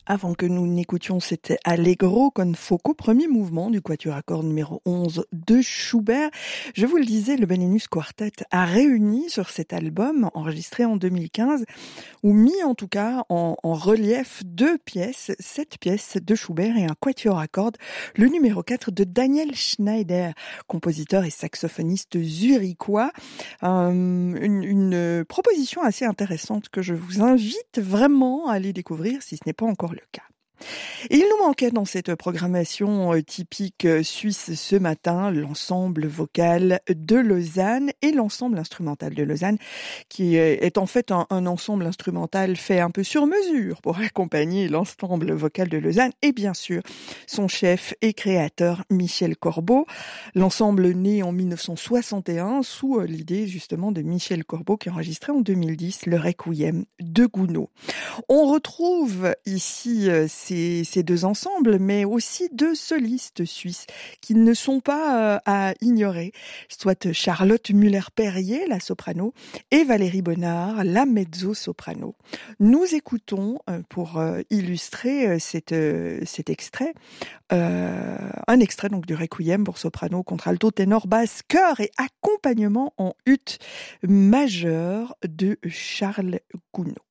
Avant que nous n'écoutions, c'était Allegro con Foco, premier mouvement du quatuor à cordes numéro 11 de Schubert. Je vous le disais, le Benenus Quartet a réuni sur cet album, enregistré en 2015, ou mis en tout cas en relief sept pièces de Schubert et un quatuor à cordes, le numéro 4 de Daniel Schneider, compositeur et saxophoniste zurichois. Une proposition assez intéressante que je vous invite vraiment à aller découvrir si ce n'est pas encore le cas. Et il nous manquait dans cette programmation typique suisse ce matin l'ensemble vocal de Lausanne et l'ensemble instrumental de Lausanne, qui est en fait un ensemble instrumental fait un peu sur mesure pour accompagner l'ensemble vocal de Lausanne et bien sûr son chef et créateur Michel Corbeau. L'ensemble né en 1961 sous l'idée justement de Michel Corbeau qui a enregistré en 2010 le Requiem de Gounod. On retrouve ici ces deux ensembles, mais aussi deux solistes suisses qui ne sont pas à ignorer, soit Charlotte Müller-Perrier, la soprano, et Valérie Bonnard, la mezzo-soprano. Nous écoutons, pour illustrer cet extrait, un extrait donc du Requiem pour soprano, contralto, ténor, basse, chœur et accompagnement en ut majeur de Charles Gounod.